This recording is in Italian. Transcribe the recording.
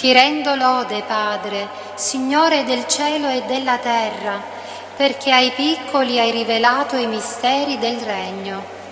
Ti rendo lode, Padre, Signore del cielo e della terra, perché ai piccoli hai rivelato i misteri del regno.